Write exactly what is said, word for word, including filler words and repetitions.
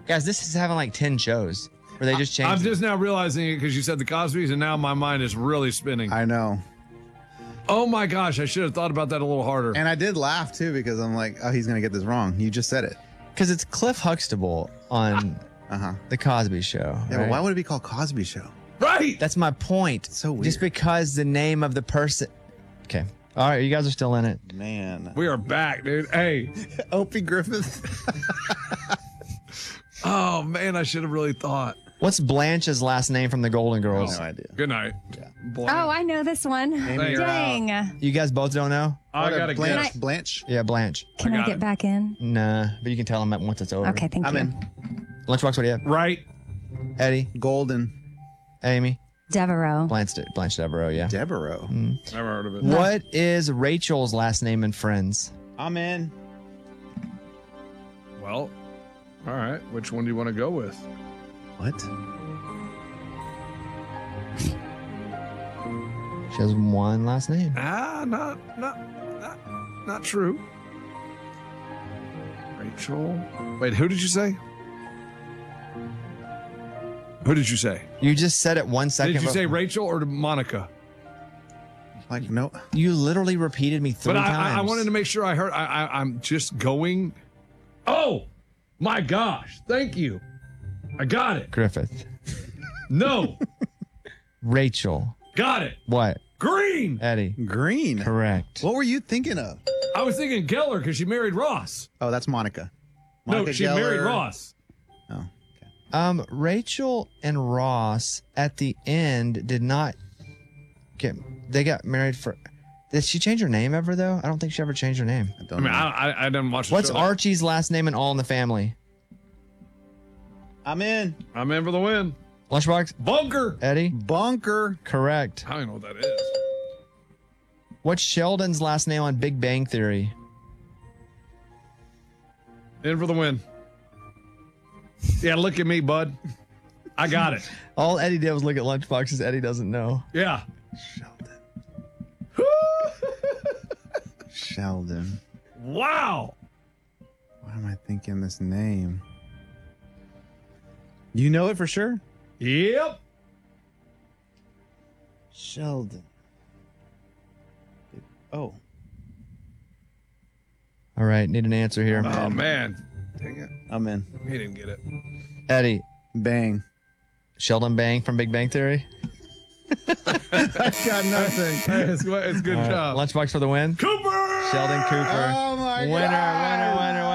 Guys, this is having like ten shows where they just changed. I'm it. just now realizing it because you said the Cosbys, and now my mind is really spinning. I know. Oh my gosh, I should have thought about that a little harder. And I did laugh too because I'm like, oh, he's going to get this wrong. You just said it. Because it's Cliff Huxtable on Uh-huh. The Cosby Show. Yeah, right? but why would it be called Cosby Show? Right. That's my point. So weird. Just because the name of the person. Okay. All right, you guys are still in it. Man. We are back, dude. Hey. Opie Griffith. Oh, man, I should have really thought. What's Blanche's last name from the Golden Girls? No idea. Good night. Yeah. Blanche. Oh, I know this one. Amy, you're Dang. You guys both don't know? I got to Blanche. guess. Blanche. Yeah, Blanche. Can I I, got get it. back in? Nah, but you can tell them that once it's over. Okay, thank I'm you. in. Lunchbox, what do you have? Right. Eddie, Golden. Amy, Devereaux. Blanche, Blanche Devereaux, yeah. Devereaux. Never heard of it. What is Rachel's last name in Friends? I'm in. Well, all right. Which one do you want to go with? What? She has one last name. Ah, not, not, not, not true. Rachel. Wait, who did you say? Who did you say? You just said it one second. Did you bef- say Rachel or Monica? Like, no. You literally repeated me three But I, times. I, I wanted to make sure I heard. I, I, I'm just going. Oh, my gosh! Thank you. I got it. Griffith. No, Rachel. got it. What? Green. Eddie. Green. Correct. What were you thinking of? I was thinking Geller because she married Ross. Oh, that's Monica. no, Monica she Geller. married Ross. Oh, okay. Um, Rachel and Ross at the end did not get. They got married for. Did she change her name ever though? I don't think she ever changed her name. I I don't mean, know. I, I, I didn't watch. The What's show. Archie's last name in All in the Family? I'm in. I'm in for the win. Lunchbox. Bunker. Eddie. Bunker. Correct. I don't even know what that is. What's Sheldon's last name on Big Bang Theory? In for the win. Yeah, look at me, bud. I got it. All Eddie did was look at Lunchboxes. Eddie doesn't know. Yeah. Sheldon. Sheldon. Wow. Why am I thinking this name? You know it for sure? Yep. Sheldon. Oh. All right, need an answer here. Oh man. Dang it. I'm in. He didn't get it. Eddie. Bang. Sheldon Bang from Big Bang Theory. I got nothing. Hey, it's, it's a good All right, job. Lunchbox for the win. Cooper. Sheldon Cooper. Oh my winner, God. winner, winner, winner.